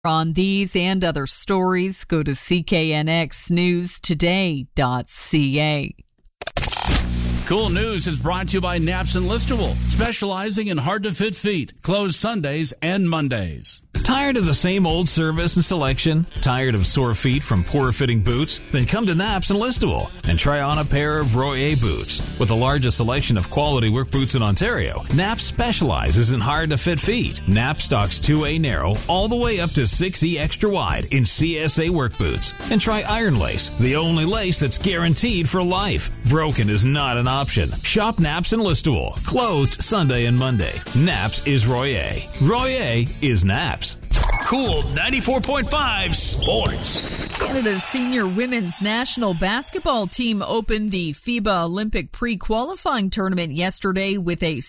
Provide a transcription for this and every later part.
On these and other stories, go to cknxnewstoday.ca. Cool News is brought to you by Naps Enlistable, specializing in hard-to-fit feet, closed Sundays and Mondays. Tired of the same old service and selection? Tired of sore feet from poor-fitting boots? Then come to Naps Enlistable and try on a pair of Royer boots. With the largest selection of quality work boots in Ontario, Naps specializes in hard-to-fit feet. Naps stocks 2A narrow all the way up to 6E extra wide in CSA work boots. And try Iron Lace, the only lace that's guaranteed for life. Broken is not an option. Shop Naps Enlistable, closed Sunday and Monday. Naps is Royer. Royer is Naps. Cool 94.5 Sports. Canada's senior women's national basketball team opened the FIBA Olympic pre-qualifying tournament yesterday with a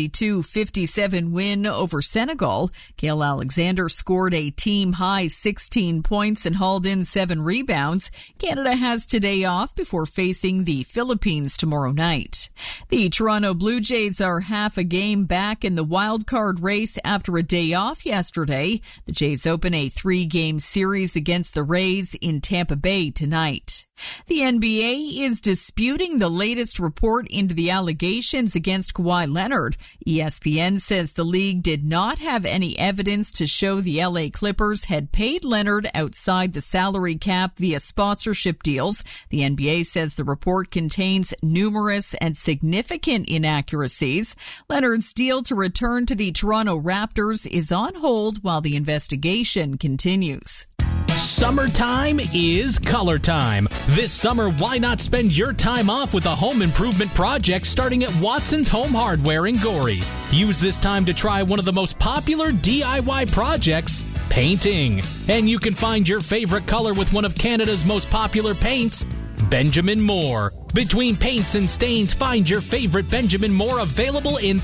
72-57 win over Senegal. Gail Alexander scored a team-high 16 points and hauled in 7 rebounds. Canada has today off before facing the Philippines tomorrow night. The Toronto Blue Jays are half a game back in the wild card race after a day off yesterday. The Jays open a 3-game series against the Rays in Tampa Bay tonight. The NBA is disputing the latest report into the allegations against Kawhi Leonard. ESPN says the league did not have any evidence to show the LA Clippers had paid Leonard outside the salary cap via sponsorship deals. The NBA says the report contains numerous and significant inaccuracies. Leonard's deal to return to the Toronto Raptors is on hold while the investigation continues. Summertime is color time. This summer, why not spend your time off with a home improvement project starting at Watson's Home Hardware in Gorey? Use this time to try one of the most popular DIY projects, painting. And you can find your favorite color with one of Canada's most popular paints, Benjamin Moore. Between paints and stains, find your favorite Benjamin Moore available in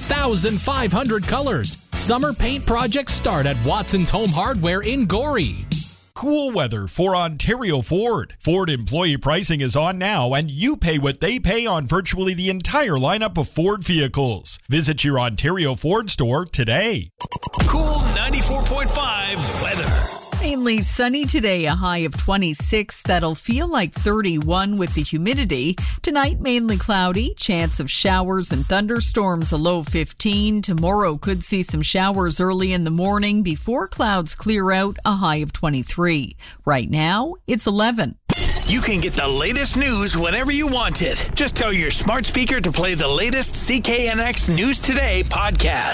3,500 colors. Summer paint projects start at Watson's Home Hardware in Gorey. Cool weather for Ontario Ford. Ford employee pricing is on now, and you pay what they pay on virtually the entire lineup of Ford vehicles. Visit your Ontario Ford store today. Cool 94.5 weather. Mainly sunny today, a high of 26. That'll feel like 31 with the humidity. Tonight, mainly cloudy, chance of showers and thunderstorms, a low 15. Tomorrow could see some showers early in the morning before clouds clear out, a high of 23. Right now, it's 11. You can get the latest news whenever you want it. Just tell your smart speaker to play the latest CKNX News Today podcast.